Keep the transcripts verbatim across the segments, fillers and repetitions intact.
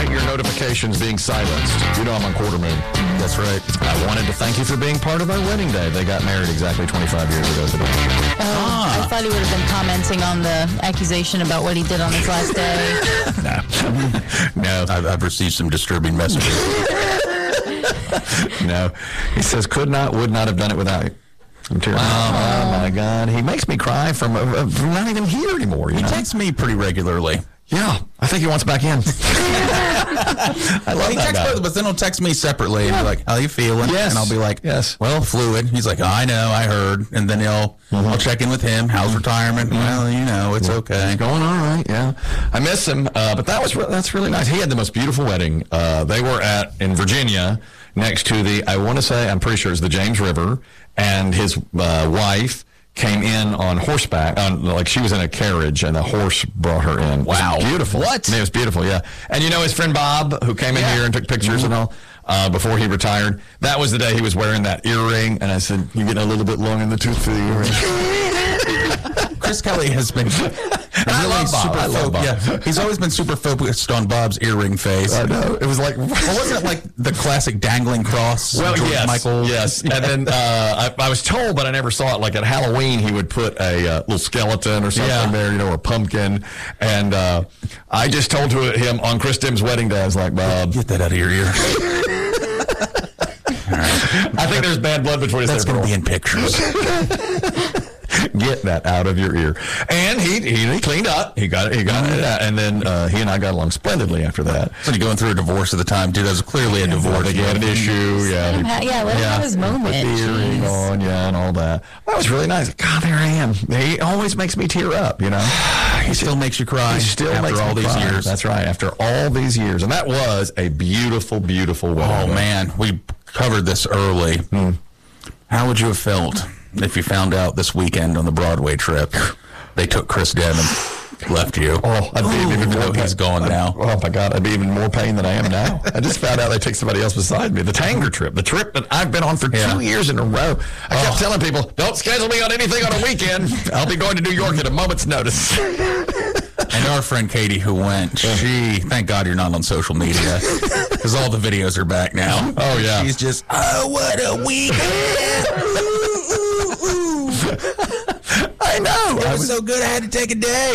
despite your notifications being silenced. You know I'm on quarter moon. That's right. I wanted to thank you for being part of our wedding day. They got married exactly twenty-five years ago today. Oh, ah. I thought he would have been commenting on the accusation about what he did on his last day. No. No. I've, I've received some disturbing messages. No. He says, could not, would not have done it without you. I'm tearing up. Oh, my God. He makes me cry from, uh, from not even here anymore. You he know? texts me pretty regularly. Yeah. I think he wants back in. I love he that guy. Both, but then he'll text me separately yeah. and be like, how you feeling? Yes. And I'll be like, yes. Well, fluid. He's like, oh, I know, I heard. And then he'll, mm-hmm. I'll check in with him. How's retirement? Mm-hmm. Well, you know, it's okay. It's going all right, yeah. I miss him, uh, but that was re- that's really nice. He had the most beautiful wedding. Uh, they were at, in Virginia, next to the, I want to say, I'm pretty sure it's the James River, and his uh, wife came in on horseback, on, like she was in a carriage, and a horse brought her in. Wow. Beautiful. What? It was beautiful, yeah. And you know his friend Bob, who came in yeah. here and took pictures mm-hmm. and all, uh, before he retired, that was the day he was wearing that earring, and I said, you're getting a little bit long in the tooth for the earring. Chris Kelly has been really super focused. Yeah, he's always been super focused on Bob's earring face. I know. It was like, well, wasn't it like the classic dangling cross? Well, George yes, Michael. yes. And then uh, I, I was told, but I never saw it. Like at Halloween, he would put a uh, little skeleton or something yeah. there, you know, a pumpkin. And uh, I just told to him on Chris Dim's wedding day, I was like, Bob, get that out of your ear. All right. I think there's bad blood between us. That's going to be in pictures. Get that out of your ear. And he he, he cleaned up. He got it. He got it out. And then uh, he and I got along splendidly after that. So you're going through a divorce at the time, too. That was clearly a yeah, divorce. He had an issue. Yeah. He, yeah, let him yeah. have his moment. Put the earring on, yeah, and all that. That was really nice. God, there I am. He always makes me tear up, you know. He still makes you cry. He still after makes all me these cry. years. That's right. After all these years. And that was a beautiful, beautiful wedding. Oh, man. We covered this early. Mm. How would you have felt if you found out this weekend on the Broadway trip they took Chris Dim and left you? Oh, I'd be even more he's gone now. Oh, my God. I'd be even more pain than I am now. I just found out they took somebody else beside me. The Tanger trip. The trip that I've been on for yeah. two years in a row. I kept oh. telling people, don't schedule me on anything on a weekend. I'll be going to New York at a moment's notice. And our friend Katie who went, she, thank God you're not on social media, because all the videos are back now. Oh, yeah. She's just, oh, what a weekend. I know. It I was, was so good I had to take a day.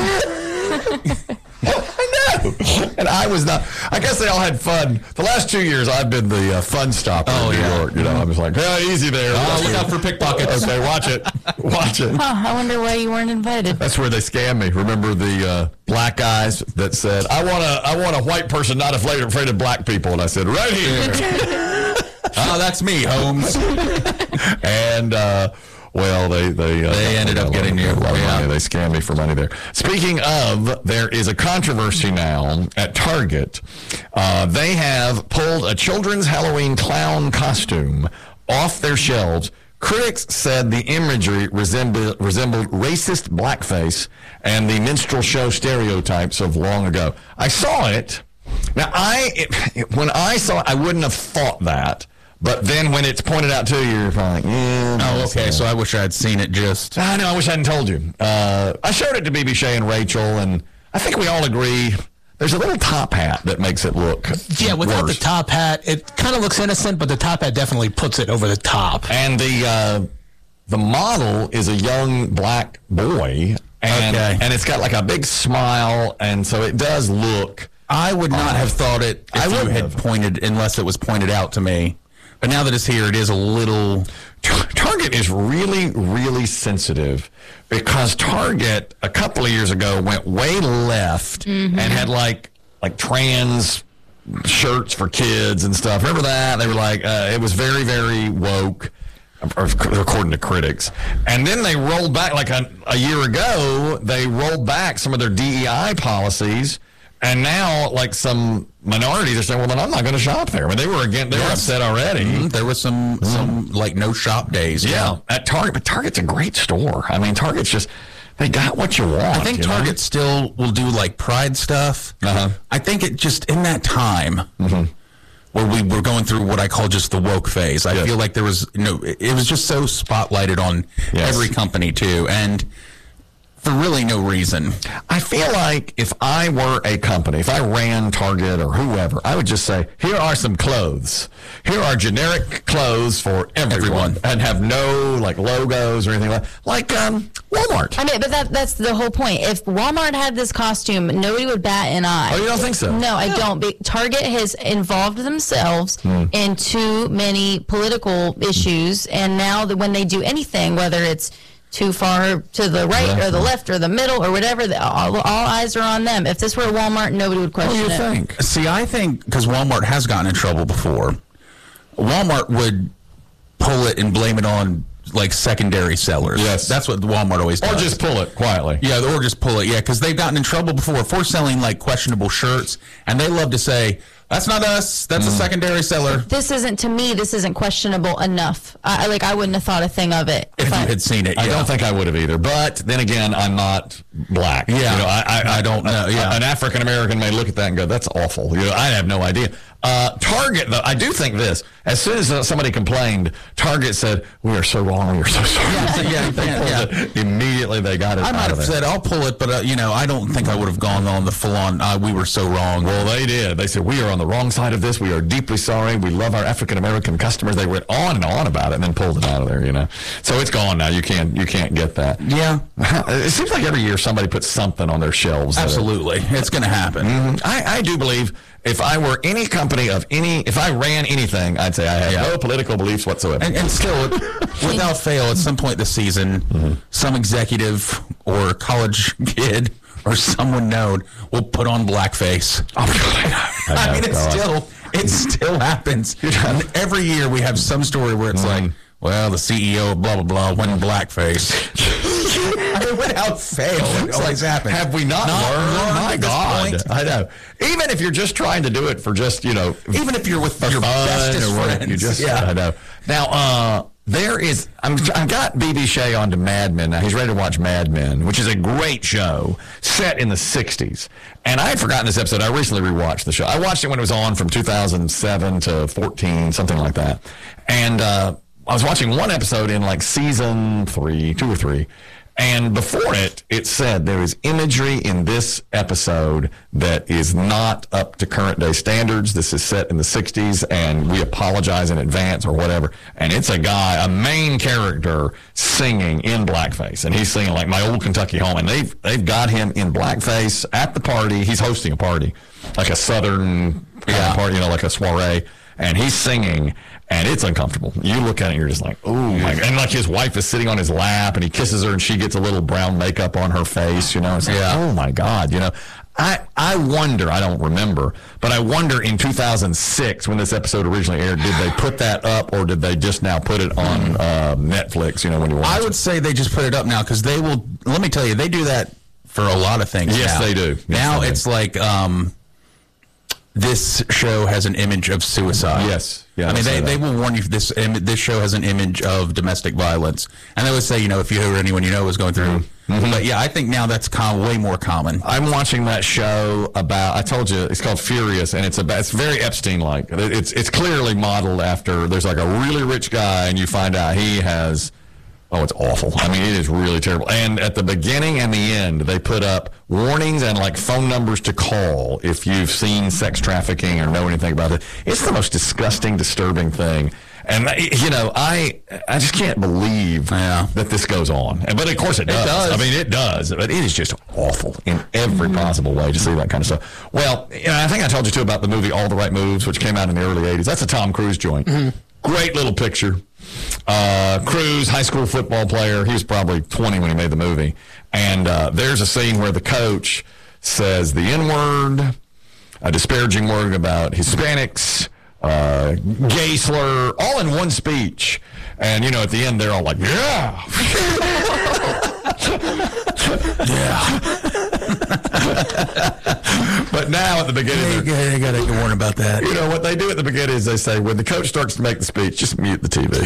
I know. And I was not. I guess they all had fun. The last two years, I've been the uh, fun stopper oh, in New yeah. York. You know, I was like, hey, easy there. Oh, look out for pickpockets. Okay, watch it. Watch it. Huh, I wonder why you weren't invited. That's where they scammed me. Remember the uh, black guys that said, I want a, I want a white person not afraid, afraid of black people. And I said, right here. Oh, that's me, Holmes. And, uh, well, they they, uh, they ended up getting you. A lot of yeah. money. They scammed me for money there. Speaking of, there is a controversy now at Target. Uh, they have pulled a children's Halloween clown costume off their shelves. Critics said the imagery resembled, resembled racist blackface and the minstrel show stereotypes of long ago. I saw it. Now, I it, it, when I saw it, I wouldn't have thought that. But then when it's pointed out to you, you're probably like, yeah. Oh, okay. So I wish I had seen it just. I know. I wish I hadn't told you. Uh, I showed it to B B Shay and Rachel, and I think we all agree there's a little top hat that makes it look Yeah, without worse. the top hat, it kind of looks innocent, but the top hat definitely puts it over the top. And the uh, the model is a young black boy, and Okay. and it's got like a big smile, and so it does look. I would not uh, have thought it if I you wouldn't had have. pointed, unless it was pointed out to me. But now that it's here, it is a little. Target is really, really sensitive because Target a couple of years ago went way left mm-hmm. and had like like trans shirts for kids and stuff. Remember that? They were like, uh, it was very, very woke, according to critics. And then they rolled back, like a, a year ago, they rolled back some of their D E I policies. And now, like, some minorities are saying, well, then I'm not going to shop there. I mean, they were again, they yes. were upset already. Mm-hmm. There was some, mm-hmm. some like, no shop days. Yeah, yeah, at Target. But Target's a great store. I mean, Target's just, they got what you want. I think Target know? still will do, like, Pride stuff. Uh-huh. I think it just, in that time, mm-hmm. where we were going through what I call just the woke phase, I yes. feel like there was, you know, it was just so spotlighted on yes. every company, too. And for really no reason. I feel like if I were a company, if I ran Target or whoever, I would just say, here are some clothes. Here are generic clothes for everyone. Everyone. And have no like logos or anything like like um, Walmart. I mean, but that that's the whole point. If Walmart had this costume, nobody would bat an eye. Oh, you don't think so? No, I don't. Be- Target has involved themselves in too many political issues, and now that when they do anything, whether it's too far to the right Left. or the left or the middle or whatever, the, all, all eyes are on them. If this were Walmart, nobody would What question do you it. think? See, I think because Walmart has gotten in trouble before, Walmart would pull it and blame it on like secondary sellers. Yes. That's what Walmart always does. Or just pull it quietly. Yeah, or just pull it. Yeah, because they've gotten in trouble before for selling like questionable shirts, and they love to say, "That's not us. That's a secondary seller." This isn't, to me, this isn't questionable enough. I, I- like, I wouldn't have thought a thing of it. If you I- had seen it, I yeah. don't think I would have either. But then again, I'm not black. Yeah. You know, I, I, I don't know, yeah. An African American may look at that and go, "That's awful." You know, I have no idea. Uh, Target, though, I do think this. As soon as uh, somebody complained, Target said, "We are so wrong. We are so sorry." Yeah, so, yeah, They yeah, pulled yeah. it. Immediately, they got it I out might of have there. said I'll pull it, but uh, you know, I don't think I would have gone on the full on. Uh, we were so wrong. Well, they did. They said, "We are on the wrong side of this. We are deeply sorry. We love our African American customers." They went on and on about it, and then pulled it out of there. You know, so it's gone now. You can't you can't get that. Yeah, It seems like every year somebody puts something on their shelves. that- absolutely, it's going to happen. Mhm. I, I do believe if I were any company of any, if I ran anything, I'd say I have Yeah. no political beliefs whatsoever. And, and still, without fail, at some point this season, Mm-hmm. some executive or college kid or someone known will put on blackface. Oh, God, I, know, mean, it God. still it still happens. And every year we have some story where it's Mm-hmm. like, well, the C E O of blah blah blah went in blackface. I mean, without fail, it always happens. Have we not, Not learned? learned My at this God, point. I know. Even if you're just trying to do it for just you know, Even if you're with for your fun bestest or whatever, friends, you just yeah. I know. Now, uh, there is I'm I got B B Shea onto Mad Men. Now he's ready to watch Mad Men, which is a great show set in the sixties. And I had forgotten this episode. I recently rewatched the show. I watched it when it was on from two thousand seven to fourteen, something like that. And uh, I was watching one episode in like season three, two or three. And before it, it said there is imagery in this episode that is not up to current day standards. This is set in the sixties, and we apologize in advance or whatever. And it's a guy, a main character, singing in blackface, and he's singing like "My Old Kentucky Home." And they've they've got him in blackface at the party. He's hosting a party, like a Southern kind Yeah. of party, you know, like a soiree, and he's singing. And it's uncomfortable. You look at it and you're just like, oh my God. And like his wife is sitting on his lap and he kisses her and she gets a little brown makeup on her face, you know. It's like, Yeah. oh my God, you know. I I wonder, I don't remember, but I wonder in two thousand six when this episode originally aired, did they put that up or did they just now put it on uh, Netflix, you know, when you watch I it? would say they just put it up now because they will. Let me tell you, they do that for a lot of things. Yes, now. they do. Yes, now they do. it's like um, this show has an image of suicide. Yes. Yeah, I mean they they, say they that. will warn you. This im- this show has an image of domestic violence, and they would say, you know, if you or anyone you know is going through. Mm-hmm. But yeah, I think now that's com- way more common. I'm watching that show about. I told you it's called Furious, and it's about. It's very Epstein-like. It's it's clearly modeled after. There's like a really rich guy, and you find out he has. Oh, it's awful. I mean, it is really terrible. And at the beginning and the end, they put up warnings and like phone numbers to call if you've seen sex trafficking or know anything about it. It's the most disgusting, disturbing thing. And you know, I I just can't believe Yeah. that this goes on. And, but of course it does. does. I mean, it does. But it is just awful in every possible way to see that kind of stuff. Well, you know, I think I told you too about the movie All the Right Moves, which came out in the early eighties. That's a Tom Cruise joint. Great little picture. Uh, Cruise, high school football player. He was probably twenty when he made the movie. And uh, there's a scene where the coach says the N-word, a disparaging word about Hispanics, uh, gay slur, all in one speech. And, you know, at the end, they're all like, yeah. But now at the beginning, they're- I got to warn about that. you know, what they do at the beginning is they say, when the coach starts to make the speech, just mute the T V.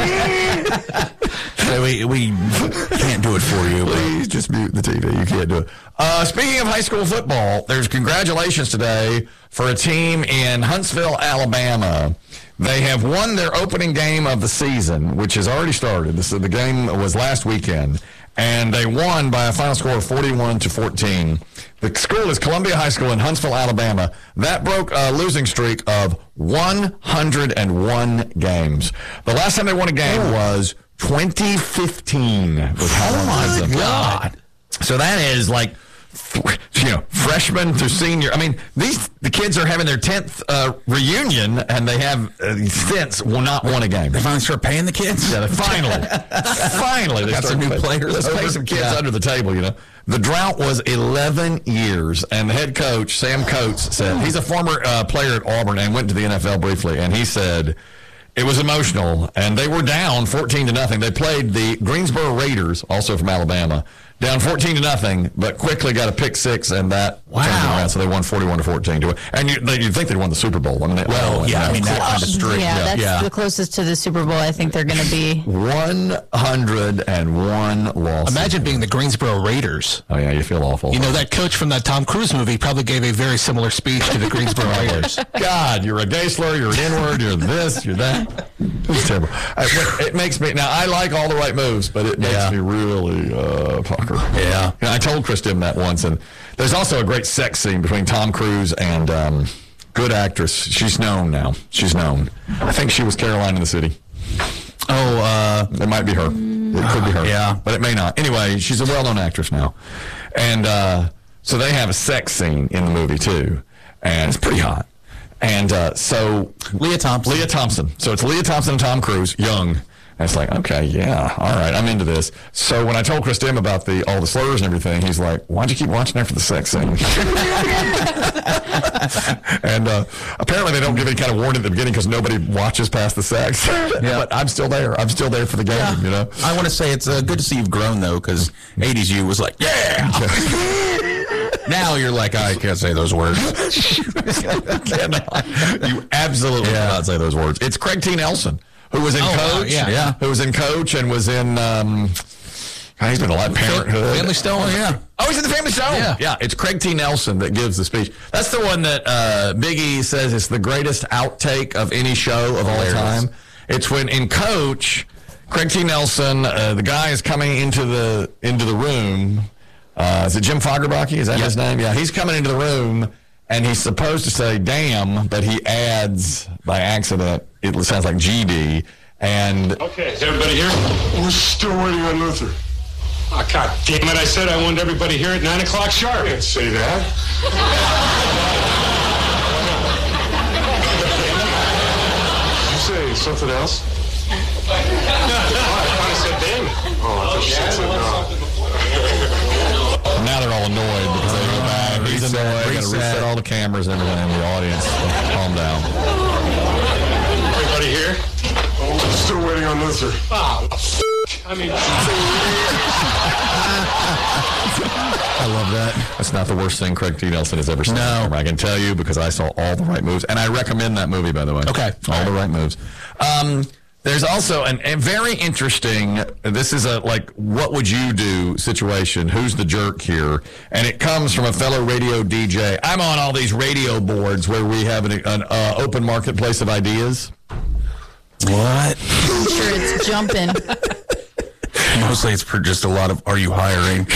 we we can't do it for you. But Please just mute the T V. You can't do it. Uh, speaking of high school football, there's congratulations today for a team in Huntsville, Alabama. They have won their opening game of the season, which has already started. This, the game was last weekend. and they won by a final score of forty-one to fourteen. The school is Columbia High School in Huntsville, Alabama. That broke a losing streak of one hundred one games. The last time they won a game oh. was twenty fifteen. Was how oh, my God. So that is like, you know, freshman to senior. I mean, these the kids are having their tenth uh, reunion, and they have uh, since will not won a game. They finally start paying the kids? Yeah, they finally. finally. They got some new pay, players. Let's over. pay some kids yeah. under the table, you know. The drought was eleven years, and the head coach, Sam Coates, said, he's a former uh, player at Auburn and went to the N F L briefly, and he said, it was emotional, and they were down fourteen to nothing. They played the Greensboro Raiders, also from Alabama, down fourteen to nothing, but quickly got a pick six, and that wow. turned them around. So they won forty-one to fourteen. To And you, they, you'd think they'd won the Super Bowl. I mean, they, well, well, yeah, I mean, that kind of streak. Yeah, yeah, that's yeah. the closest to the Super Bowl I think they're going to be. one hundred one losses. Imagine being the Greensboro Raiders. Oh, yeah, you feel awful. You know, that coach from that Tom Cruise movie probably gave a very similar speech to the Greensboro Raiders. God, you're a gay slur, you're an N-word, you're this, you're that. It's terrible. I, it makes me, now, I like all the right moves, but it makes yeah. me really uh, pucker. Yeah. You know, I told Chris Dim that once, and there's also a great sex scene between Tom Cruise and um, good actress. She's known now. She's known. I think she was Caroline in the City. Oh, uh, it might be her. It could be her. Yeah. But it may not. Anyway, she's a well-known actress now. And uh, so they have a sex scene in the movie, too. And it's pretty hot. And uh, so... Leah Thompson. Leah Thompson. So it's Leah Thompson and Tom Cruise, young. And it's like, okay, yeah, all right, I'm into this. So when I told Chris Dim about the all the slurs and everything, he's like, why'd you keep watching after the sex scene? And uh, apparently they don't give any kind of warning at the beginning because nobody watches past the sex. Yeah. But I'm still there. I'm still there for the game, yeah. you know? I want to say it's uh, good to see you've grown, though, because eighties you was like, yeah! Now you're like, I can't say those words. You absolutely yeah. cannot say those words. It's Craig T. Nelson. Who was in oh, Coach? Wow, yeah. yeah. Who was in Coach and was in, um, he's been a lot of Parenthood. Family Stone? Oh, yeah. Oh, he's in the Family Stone? Yeah. Yeah, it's Craig T. Nelson that gives the speech. That's the one that uh, Big E says is the greatest outtake of any show of all time. It's when in Coach, Craig T. Nelson, uh, the guy is coming into the into the room. Uh, is it Jim Fagerbacke? Is that yep. his name? Yeah, he's coming into the room. And he's supposed to say damn, but he adds by accident, it sounds like G D. And okay, is everybody here? We're still waiting on Luther. Oh, God damn it, I said I wanted everybody here at nine o'clock sharp. I didn't say that. Did you say something else? I thought I said damn it. Oh, I thought you said something else. Now they're all annoyed because they go back. He's annoyed. Got to reset all the cameras and everything in the audience. Calm down. Everybody here? Oh, we're still waiting on Luther. Oh, I mean... I love that. That's not the worst thing Craig T. Nelson has ever seen. No. I can tell you because I saw All the Right Moves. And I recommend that movie, by the way. Okay. All, all the right. Right Moves. Um... There's also an, a very interesting, this is a, like, what would you do situation? Who's the jerk here? And it comes from a fellow radio D J. I'm on all these radio boards where we have an, an uh, open marketplace of ideas. What? I'm sure it's jumping. Mostly it's for just a lot of, are you hiring?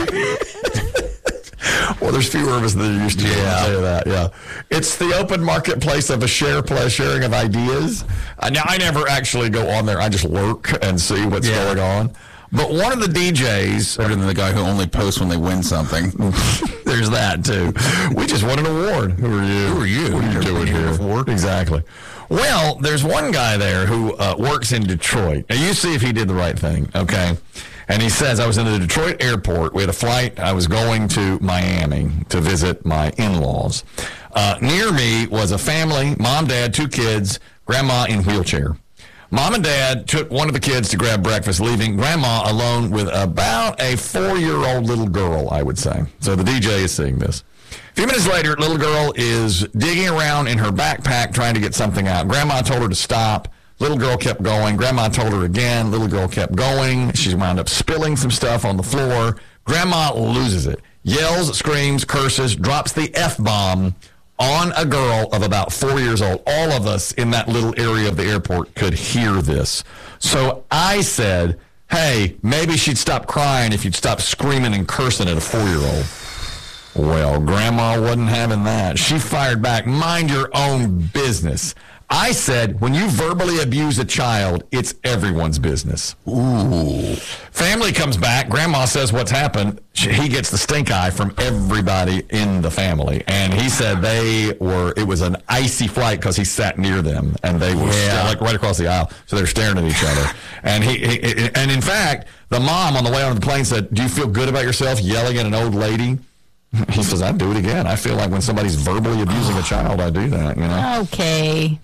Well, there's fewer of us than there used to be. Yeah. I'll tell you that, yeah. It's the open marketplace of a share play, sharing of ideas. Uh, now, I never actually go on there. I just lurk and see what's Yeah. going on. But one of the D Js... Better than the guy who only posts when they win something. There's that, too. We just won an award. Who are you? Who are you? What are you Never doing been here here? before. Exactly. Well, there's one guy there who uh, works in Detroit. Now, you see if he did the right thing, okay? And he says, I was in the Detroit airport. We had a flight. I was going to Miami to visit my in-laws. Uh, near me was a family, mom, dad, two kids, grandma in wheelchair. Mom and dad took one of the kids to grab breakfast, leaving grandma alone with about a four-year-old little girl, I would say. So the D J is seeing this. A few minutes later, little girl is digging around in her backpack trying to get something out. Grandma told her to stop. Little girl kept going. Grandma told her again. Little girl kept going. She wound up spilling some stuff on the floor. Grandma loses it. Yells, screams, curses, drops the F-bomb on a girl of about four years old. All of us in that little area of the airport could hear this. So I said, hey, maybe she'd stop crying if you'd stop screaming and cursing at a four-year-old. Well, Grandma wasn't having that. She fired back, mind your own business. I said, when you verbally abuse a child, it's everyone's business. Ooh. Family comes back. Grandma says what's happened. She, he gets the stink eye from everybody in the family. And he said they were, it was an icy flight because he sat near them. And they were Yeah. still, like right across the aisle. So they're staring at each other. And he, he, and in fact, the mom on the way on the plane said, do you feel good about yourself yelling at an old lady? He says, I'd do it again. I feel like when somebody's verbally abusing a child, I do that, you know? Okay.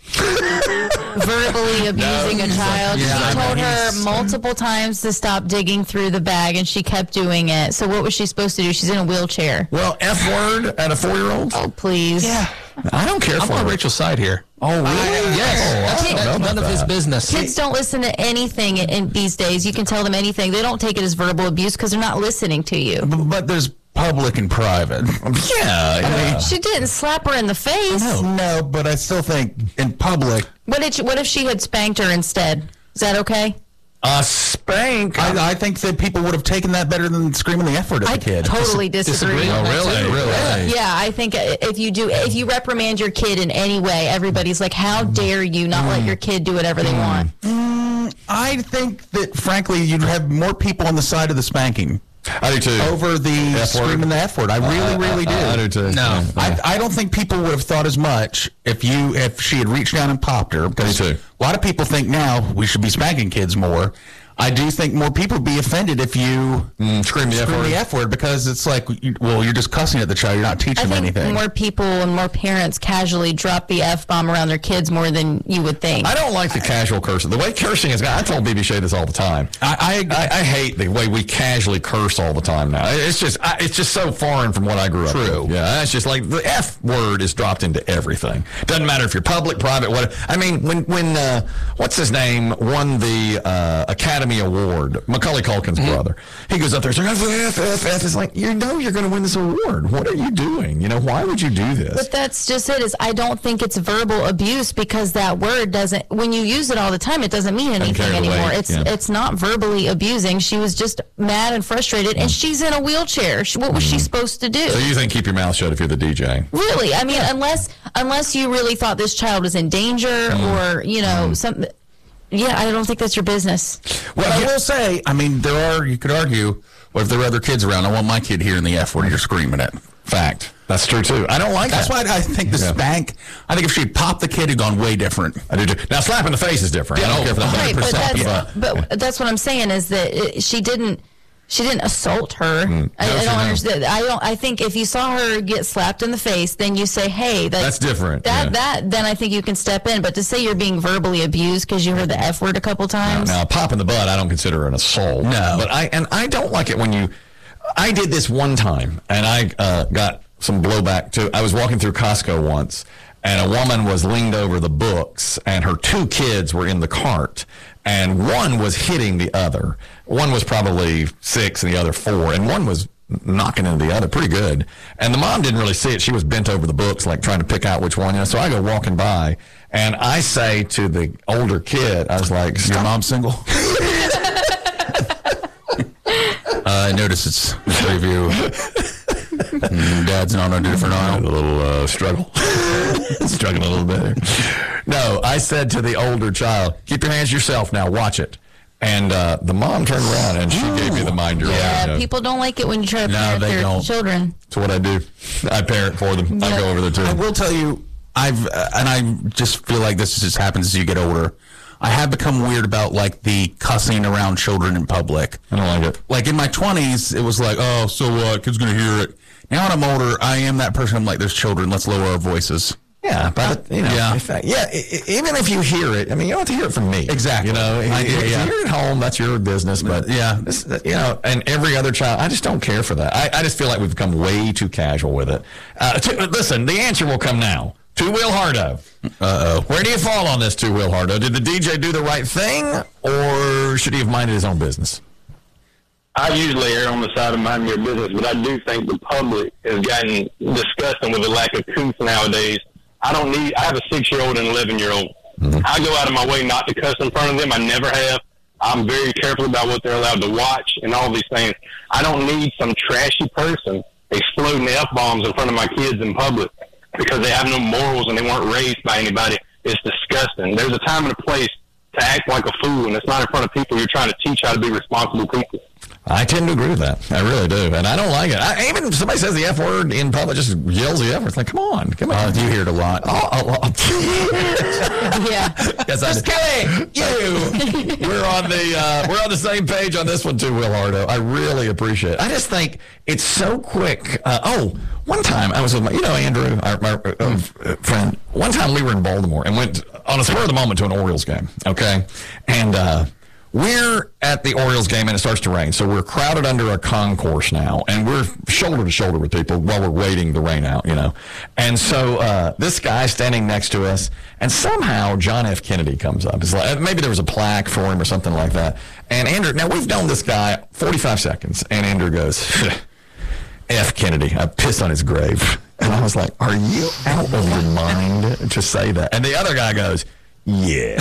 Verbally abusing a child. Yeah, I She told mean, her he's- multiple times to stop digging through the bag, and she kept doing it. So what was she supposed to do? She's in a wheelchair. Well, F word at a four-year-old? Oh, please. Yeah. I don't care I'm for on it. Rachel's side here. Oh, really? Yes. Oh, I That's don't know none about of his that. business. Kids don't listen to anything in, in these days. You can tell them anything. They don't take it as verbal abuse because they're not listening to you. B- But there's public and private. Yeah, yeah. She didn't slap her in the face. No, but I still think in public, What did she, what if she had spanked her instead? Is that okay? A spank. I, I think that people would have taken that better than screaming the F word at I the kid. totally disagree. disagree. Oh, really? Really? Yeah, I think if you do, if you reprimand your kid in any way, everybody's like, "How dare you not let your kid do whatever they want?" I think that, frankly, you'd have more people on the side of the spanking I do too. over the F word. screaming the F word. I really, I- really I, do. I, I do too. No. Yeah. I, I don't think people would have thought as much if you if she had reached down and popped her. Because Me too. a lot of people think now we should be spanking kids more. I do think more people would be offended if you Mm, scream the F scream word. the F word, because it's like, you- well, you're just cussing at the child. You're not I teaching them think anything. more people and more parents casually drop the F bomb around their kids more than you would think. I don't like the casual cursing. The way cursing is, I tell B B Shay this all the time. I, I, I, I hate the way we casually curse all the time now. It's just, I, it's just so foreign from what I grew up True. with. Yeah, it's just like the F word is dropped into everything. Doesn't matter if you're public, private, what. I mean, when when uh, what's his name won the uh, Academy Award, Macaulay Culkin's brother, he goes up there, and says, F, F, F. It's like, you know, you're going to win this award. What are you doing? You know, why would you do this? But that's just it. Is I don't think it's verbal abuse because that word doesn't. When you use it all the time, it doesn't mean anything carry the anymore. weight, It's yeah. it's not verbally abusing. She was just mad and frustrated, and she's in a wheelchair. She, what was she supposed to do? Mm. So you think keep your mouth shut if you're the D J? Really, I mean, unless unless you really thought this child was in danger Mm. or you know something. Yeah, I don't think that's your business. Well, I will say, I mean, there are, you could argue, what if there are other kids around? I want my kid hearing the F word you're screaming it. Fact. That's true too. I don't like That's that. why I think the Yeah. spank, I think if she had popped the kid, it'd gone way different. I do too. Now, slap in the face is different. I don't care if that's Right, but that's yeah. but that's what I'm saying is that it, she didn't she didn't assault her. I, No, I she don't didn't. understand. I don't. I think if you saw her get slapped in the face, then you say, "Hey, that's, That's different, That yeah. that then I think you can step in. But to say you're being verbally abused because you heard the F word a couple times, Now, a pop in the butt, I don't consider an assault. No. But I, and I don't like it when you, I did this one time and I uh, got some blowback too. I was walking through Costco once and a woman was leaned over the books and her two kids were in the cart and one was hitting the other. One was probably six and the other four, and one was knocking into the other pretty good. And the mom didn't really see it. She was bent over the books, like trying to pick out which one. You know, so I go walking by, and I say to the older kid, I was like, Your "Stop." mom single? uh, I notice it's three of you. Mm, Dad's not on a different A aisle. little uh, struggle. Struggling a little bit there. No, I said to the older child, keep your hands to yourself now, watch it. And uh, the mom turned around and she gave me the mind your yeah, own. you know. people don't like it when you try to No, parent they their don't. children. That's what I do. I parent for them. I Yeah. go over there too. I will tell you, I've uh, and I just feel like this just happens as you get older. I have become weird about like the cussing around children in public. I don't like it. Like in my twenties, it was like, oh, so what? Kids gonna hear it. Now when I'm older, I am that person. I'm like, there's children. Let's lower our voices. Yeah, but you know, Yeah. if I- yeah. I- I- even if you hear it, I mean, you don't have to hear it from me. Exactly. You know, I if, do, if yeah. you're at home, that's your business. But Yeah. this, you know, and every other child, I just don't care for that. I, I just feel like we've become way too casual with it. Uh, to, listen, the answer will come now. Two Wheel Hardo. Uh oh. Where do you fall on this, Two Wheel Hardo? Did the D J do the right thing, or should he have minded his own business? I usually err on the side of minding your business, but I do think the public has gotten disgusting with the lack of couth nowadays. I don't need, I have a six-year-old and an eleven-year-old. Mm-hmm. I go out of my way not to cuss in front of them. I never have. I'm very careful about what they're allowed to watch and all these things. I don't need some trashy person exploding F-bombs in front of my kids in public because they have no morals and they weren't raised by anybody. It's disgusting. There's a time and a place to act like a fool, and it's not in front of people you're trying to teach how to be responsible people. I tend to agree with that. I really do. And I don't like it. I, even if somebody says the F word in public, just yells the F word. It's like, come on. Come on. Uh, you hear it a lot. Oh, oh, oh. Yeah. Yes, I Just do. kidding. You. We're on the uh, we're on the same page on this one too, Will Hardo. I really appreciate it. I just think it's so quick. Uh, oh, one time I was with my, you know, Andrew, our, our uh, friend. One time we were in Baltimore and went on a spur of the moment to an Orioles game. Okay, and. uh We're at the Orioles game, and it starts to rain, so we're crowded under a concourse now, and we're shoulder to shoulder with people while we're waiting the rain out, you know. And so uh, this guy standing next to us, and somehow John F. Kennedy comes up. It's like, maybe there was a plaque for him or something like that. And Andrew, now we've known this guy forty-five seconds, and Andrew goes, F. Kennedy, I pissed on his grave. And I was like, are you out of your mind to say that? And the other guy goes, yeah.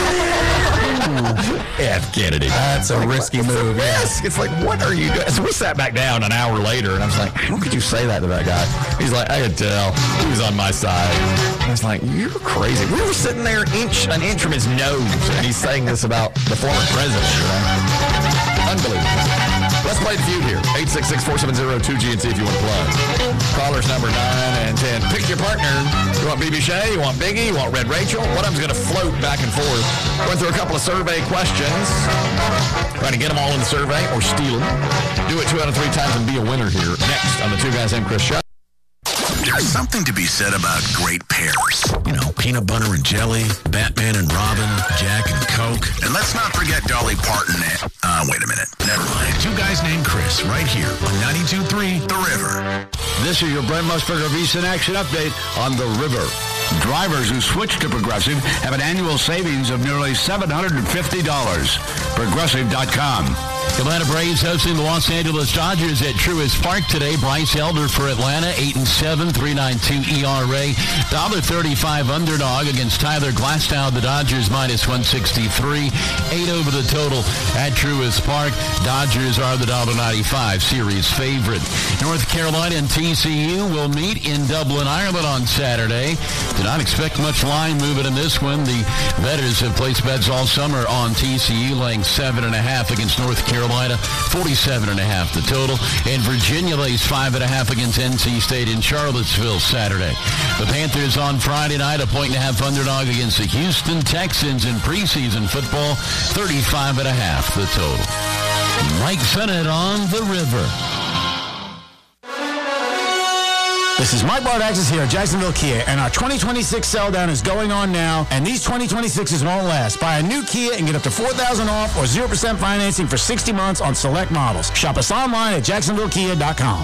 F. Kennedy. That's a like, risky it's move. A risk. It's like, what are you doing? So we sat back down an hour later, and I was like, how could you say that to that guy? He's like, I could tell. He was on my side. I was like, you're crazy. We were sitting there inch an inch from his nose, and he's saying this about the former president. You know? Unbelievable. Let's play the feud here. eight six six, four seven zero, two G and see if you want to play. Callers number nine and ten. Pick your partner. You want B B Shea? You want Biggie? You want Red Rachel? One of them's going to float back and forth. Went through a couple of survey questions. Trying to get them all in the survey or steal them. Do it two out of three times and be a winner here. Next on the Two Guys Named Chris Show. There's something to be said about great pairs. You know, peanut butter and jelly, Batman and Robin, Jack and Coke. And let's not forget Dolly Parton. And, uh, wait a minute. Never mind. Two Guys Named Chris, right here on ninety-two point three The River. This is your Brent Musburger Visa Action Update on The River. Drivers who switch to Progressive have an annual savings of nearly seven hundred fifty dollars. Progressive dot com. Atlanta Braves hosting the Los Angeles Dodgers at Truist Park today. Bryce Elder for Atlanta, eight and seven, three point nine two E R A. one thirty-five underdog against Tyler Glasnow. The Dodgers minus one sixty-three. Eight over the total at Truist Park. Dodgers are the one ninety-five series favorite. North Carolina and T C U will meet in Dublin, Ireland on Saturday. Do not expect much line movement in this one. The bettors have placed bets all summer on T C U, laying seven and a half against North Carolina. forty-seven and a half the total. And Virginia lays five and a half against N C State in Charlottesville Saturday. The Panthers on Friday night, a point and a half underdog against the Houston Texans in preseason football. thirty-five and a half the total. Mike Sennett on The River. This is Mike Bardaxis here at Jacksonville Kia, and our twenty twenty-six sell down is going on now, and these twenty twenty-sixes won't last. Buy a new Kia and get up to four thousand dollars off or zero percent financing for sixty months on select models. Shop us online at Jacksonville Kia dot com.